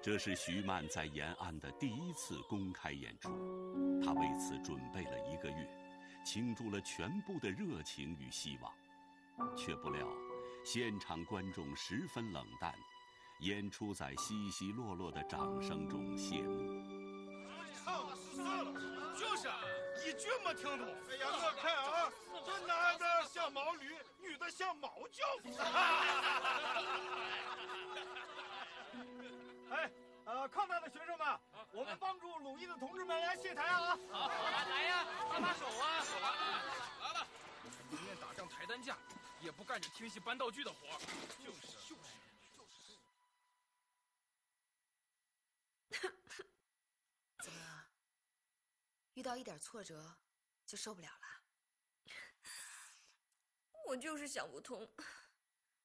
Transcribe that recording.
这是徐曼在延安的第一次公开演出，她为此准备了1个月，倾注了全部的热情与希望，却不料现场观众十分冷淡，演出在稀稀落落的掌声中谢幕。 唱的是啥了？就是一句没听懂。哎呀，我看啊，这男的像毛驴，女的像毛叫。哎，抗战的学生们，我们帮助鲁艺的同志们来卸台啊！ 好，来呀，搭把手啊！ 来了，宁愿打仗抬担架，也不干这听戏搬道具的活。就是。 怎么了？遇到一点挫折就受不了了？ 我就是想不通，